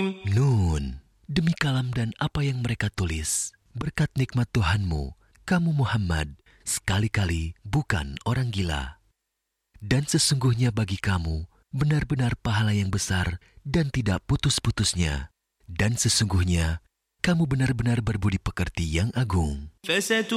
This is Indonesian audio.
Nun, demi kalam dan apa yang mereka tulis, berkat nikmat Tuhanmu, kamu Muhammad sekali-kali bukan orang gila. Dan sesungguhnya bagi kamu benar-benar pahala yang besar dan tidak putus-putusnya. Dan sesungguhnya kamu benar-benar berbudi pekerti yang agung.